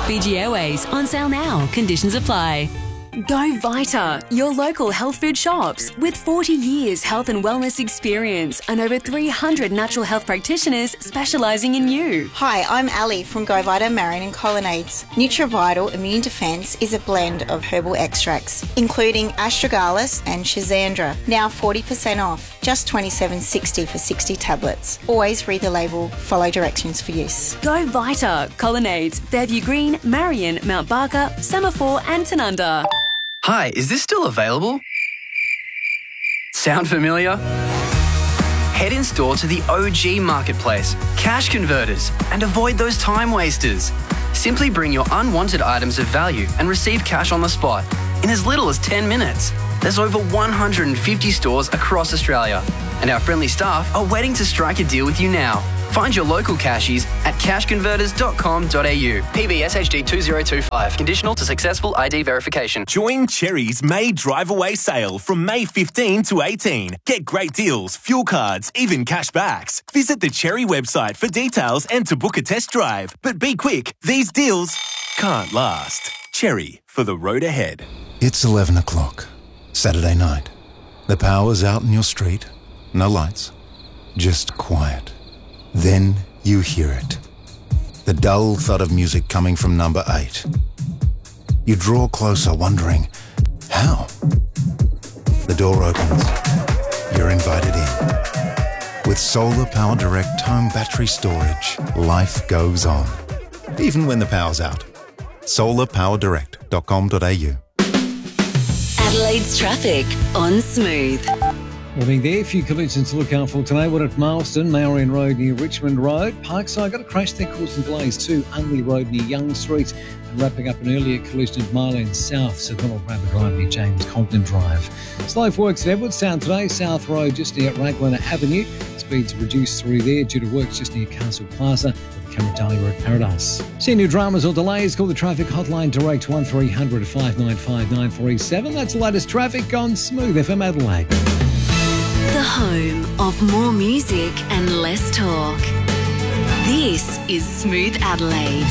Fiji Airways, on sale now. Conditions apply. Go Vita, your local health food shops. With 40 years health and wellness experience and over 300 natural health practitioners specialising in you. Hi, I'm Ali from Go Vita Marion and Colonnades. NutriVital Immune Defence is a blend of herbal extracts, including astragalus and schizandra. Now 40% off, just $27.60 for 60 tablets. Always read the label, follow directions for use. Go Vita, Colonnades, Fairview Green, Marion, Mount Barker, Semaphore and Tanunda. Hi, is this still available? Sound familiar? Head in store to the OG Marketplace, Cash Converters, and avoid those time wasters. Simply bring your unwanted items of value and receive cash on the spot in as little as 10 minutes. There's over 150 stores across Australia, and our friendly staff are waiting to strike a deal with you now. Find your local cashies at cashconverters.com.au. PBSHD 2025. Conditional to successful ID verification. Join Cherry's May Drive Away sale from May 15 to 18. Get great deals, fuel cards, even cash backs. Visit the Cherry website for details and to book a test drive. But be quick, these deals can't last. Cherry, for the road ahead. It's 11 o'clock, Saturday night. The power's out in your street. No lights, just quiet. Then you hear it. The dull thud of music coming from number 8. You draw closer, wondering, how? The door opens. You're invited in. With Solar Power Direct home battery storage, life goes on. Even when the power's out. solarpowerdirect.com.au. Adelaide's traffic on Smooth. Morning there. A few collisions to look out for today. One at Marston, Marion Road near Richmond Road. Parkside got a crash there causing delays to Unley Road near Young Street. And wrapping up an earlier collision at Marlene South, St Donald Rabbit Drive near James Compton Drive. Slow for works at Edwardstown today. South Road just near Raglan Avenue. Speeds reduced through there due to works just near Castle Plaza with Kamadali Road Paradise. See new dramas or delays? Call the traffic hotline direct 1300 595 937. That's the latest traffic on Smooth FM Adelaide. The home of more music and less talk. This is Smooth Adelaide.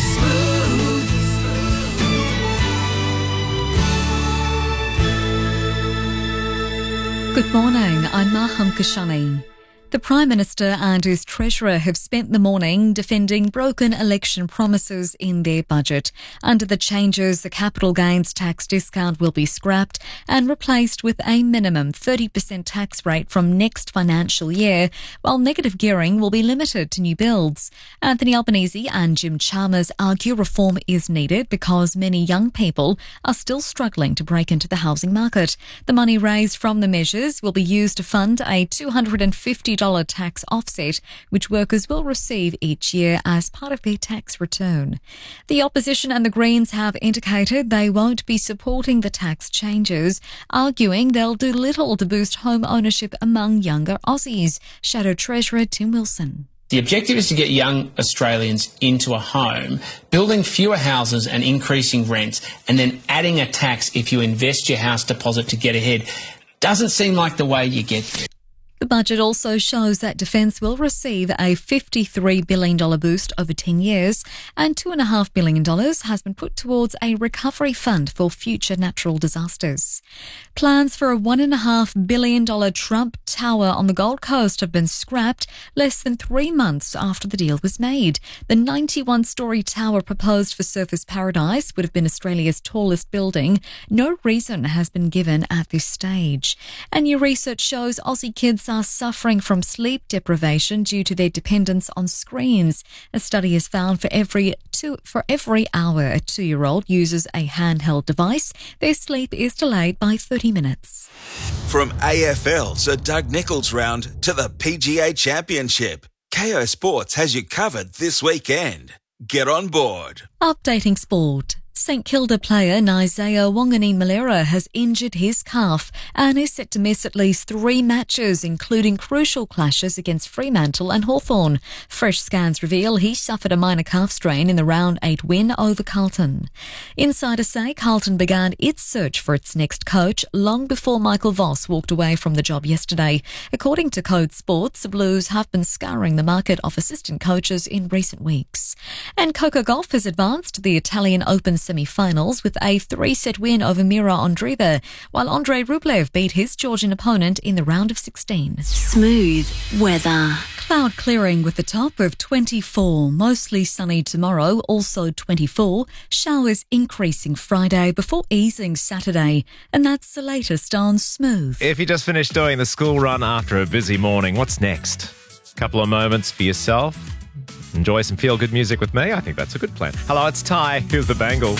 Good morning, I'm Maham Kashani. The Prime Minister and his Treasurer have spent the morning defending broken election promises in their budget. Under the changes, the capital gains tax discount will be scrapped and replaced with a minimum 30% tax rate from next financial year, while negative gearing will be limited to new builds. Anthony Albanese and Jim Chalmers argue reform is needed because many young people are still struggling to break into the housing market. The money raised from the measures will be used to fund a $250 tax offset, which workers will receive each year as part of their tax return. The opposition and the Greens have indicated they won't be supporting the tax changes, arguing they'll do little to boost home ownership among younger Aussies. Shadow Treasurer Tim Wilson. The objective is to get young Australians into a home, building fewer houses and increasing rents, and then adding a tax if you invest your house deposit to get ahead. Doesn't seem like the way you get there. The budget also shows that Defence will receive a $53 billion boost over 10 years, and $2.5 billion has been put towards a recovery fund for future natural disasters. Plans for a $1.5 billion Trump Tower on the Gold Coast have been scrapped less than 3 months after the deal was made. The 91-storey tower proposed for Surfers Paradise would have been Australia's tallest building. No reason has been given at this stage. And new research shows Aussie kids are suffering from sleep deprivation due to their dependence on screens. A study has found for every hour a 2-year-old uses a handheld device, their sleep is delayed by 30 minutes. From AFL Sir Doug Nicholls round to the PGA Championship, KO Sports has you covered this weekend. Get on board. Updating sport. St Kilda player Isaiah Wanganeen-Malera has injured his calf and is set to miss at least 3 matches, including crucial clashes against Fremantle and Hawthorn. Fresh scans reveal he suffered a minor calf strain in the round 8 win over Carlton. Insiders say Carlton began its search for its next coach long before Michael Voss walked away from the job yesterday. According to Code Sports, the Blues have been scouring the market of assistant coaches in recent weeks. And Coco Gauff has advanced to the Italian Open semi-finals with a 3-set win over Mira Andreeva, while Andrei Rublev beat his Georgian opponent in the round of 16. Smooth weather. Cloud clearing with a top of 24. Mostly sunny tomorrow, also 24. Showers increasing Friday before easing Saturday. And that's the latest on Smooth. If you just finished doing the school run after a busy morning, what's next? Couple of moments for yourself. Enjoy some feel-good music with me. I think that's a good plan. Hello, it's Ty. Here's the Bangle.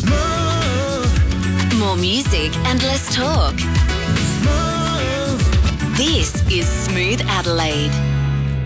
More music and less talk. This is Smooth Adelaide.